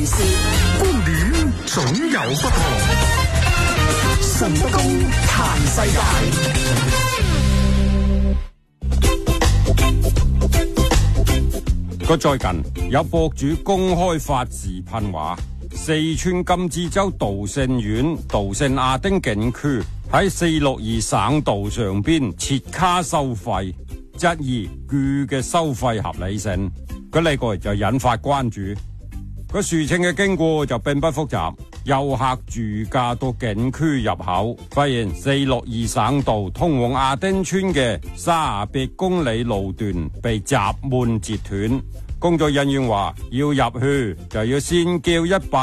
觀點總有不同，神不公談世界。 最近有博主公開發視頻話，四川甘孜州杜勝縣杜勝亞丁景區喺462省道上邊設卡收費，質疑佢嘅收費合理性。呢個就引發關注。事情嘅經過就並不複雜，遊客駐駕到景區入口，發現462省道通往亞丁村嘅38公里路段被閘門截斷。工作人員話要入去就要先交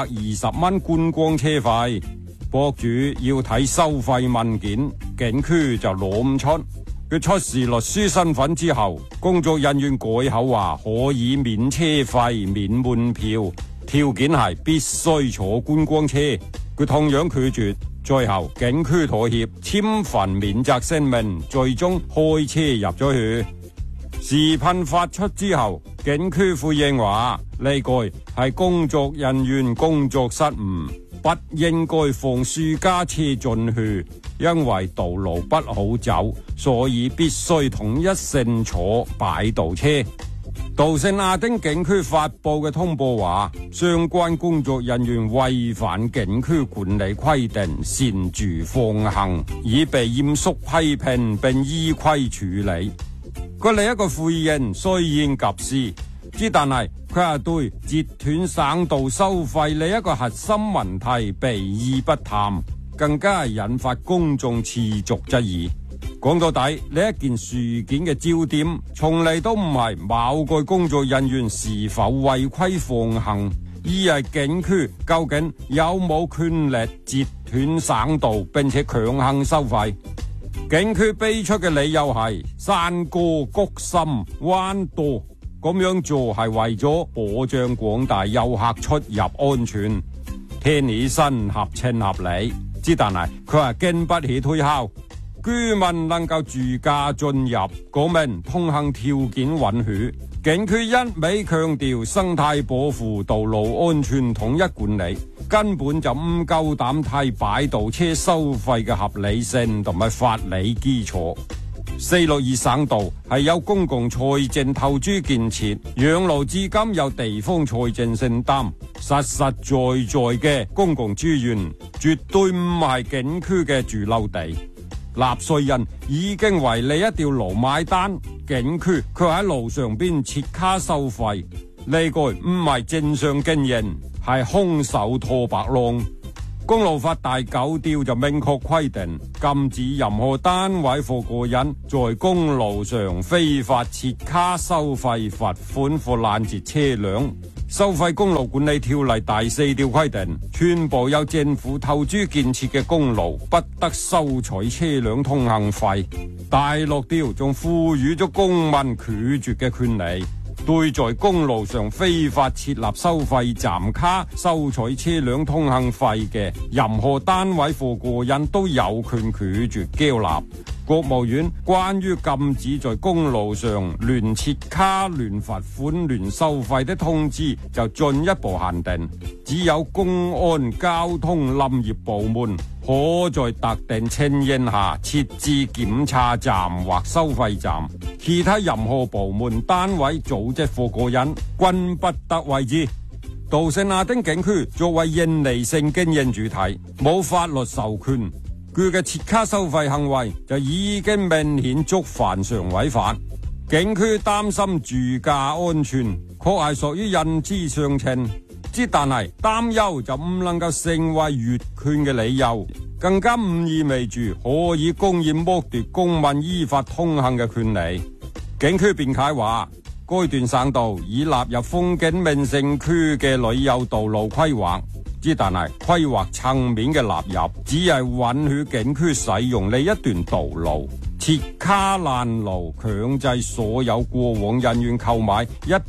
120蚊觀光車費，博主要睇收費文件，景區就攞唔出。佢出示律師身份之後，工作人員改口話可以免車費、免門票，條件係必須坐觀光車。佢同樣拒絕，最後景區妥協，簽份免責聲明，最終開車入咗去。視頻發出之後，景區回應話呢個係工作人員工作失誤，不應該放私家車進去，因為道路不好走，所以必須統一乘坐擺渡車。杜勝亞丁景區發布嘅通報話，相關工作人員違反景區管理規定，擅自放行，已被嚴肅批評並依規處理。另一個回應雖然及時，但係佢係對截斷省道收費呢一個核心問題避而不談，更加係引發公眾持續質疑。講到底，呢一件事件嘅焦點從嚟都唔係某個工作人員是否違規放行，而係景區究竟有冇權力截斷省道並且強行收費。景區俾出嘅理由係山高谷深彎多，咁樣做係為咗保障廣大遊客出入安全，聽起身合情合理。但係佢係經不起推敲，居民能夠駐駕進入，講明通行條件允許。景區一味強調生態保護、道路安全統一管理，根本就唔夠膽睇擺渡車收費嘅合理性同埋法理基礎。462省道係有公共財政投資建設，養老資金有地方財政承擔，實實在在嘅公共資源，絕對唔係景區嘅住漏地。納稅人已經為你一條路買單，景區卻喺路上邊設卡收費，呢個唔係正常經營，係空手拖白狼。公路法第9條就明確規定，禁止任何單位或個人在公路上非法設卡收費、罰款或攔截車輛。收費公路管理條例第4條規定，全部有政府投資建設嘅公路不得收取車輛通行費。第6條仲賦予咗公民拒絕嘅權利，對在公路上非法設立收費站卡收取車輛通行費嘅任何單位或個人都有權拒絕交納。國務院關於禁止在公路上亂設卡、亂罰款、亂收費的通知就進一步限定，只有公安、交通、林業部門可在特定情形下設置檢查站或收費站，其他任何部門、單位、組織或個人均不得為之。杜勝亞丁景區作為營利性經營主體，冇法律授權，佢嘅設卡收費行為就已經明顯觸犯常違法。景區擔心駐駕安全，確係屬於人之常情。但係擔憂就唔能夠成為越權嘅理由，更加唔意味住可以公然剝奪公民依法通行嘅權利。景區辯解話，該段省道已納入風景名勝區嘅旅遊道路規劃。但係規劃層面嘅納入，只係允許景區使用呢一段道路，設卡攔路，強制所有過往人員購買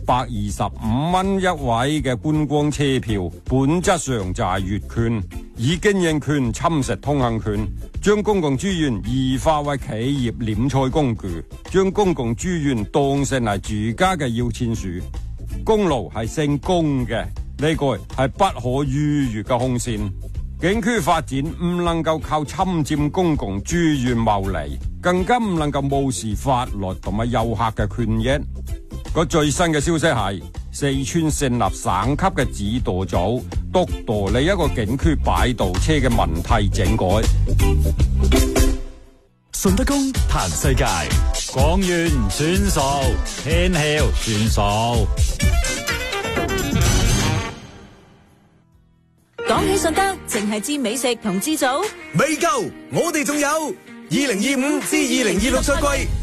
125蚊一位嘅觀光車票，本質上就係越權，以經營權侵蝕通行權，將公共資源異化為企業斂財工具，將公共資源當成係住家嘅搖錢樹。公路係姓公嘅， 呢個係不可逾越嘅紅線。景區發展唔能夠靠侵佔公共資源牟利，更加唔能夠無視法律同埋遊客嘅權益。個最新嘅消息係，四川成立省級嘅指導組，督導呢一個景區擺渡車嘅問題整改。 順德公彈世界， 講完算數，天橋算數。 講起順德，淨係知美食同知組未夠，我哋仲有2025至2026賽季